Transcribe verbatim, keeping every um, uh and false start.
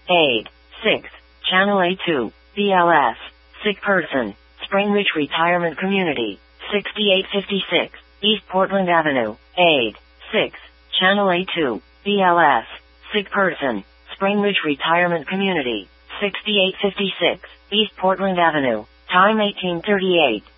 aid. six. Channel A two, B L S, sick person, Spring Ridge Retirement Community, sixty-eight fifty-six, East Portland Avenue, aid. six. Channel A two, B L S, sick person, Spring Ridge Retirement Community, sixty-eight fifty-six, East Portland Avenue, time eighteen thirty-eight.